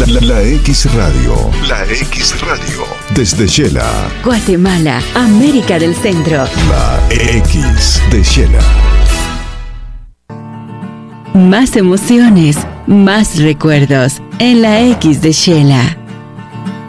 La X Radio. La X Radio. Desde Shela, Guatemala, América del Centro. La X de Shela. Más emociones, más recuerdos en la X de Shela.